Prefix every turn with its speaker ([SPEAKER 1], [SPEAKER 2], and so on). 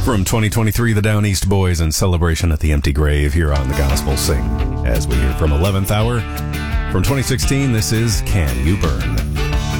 [SPEAKER 1] From 2023, the Down East Boys in celebration at the Empty Grave here on The Gospel Sing. As we hear from 11th Hour. From 2016, this is Can You Burn?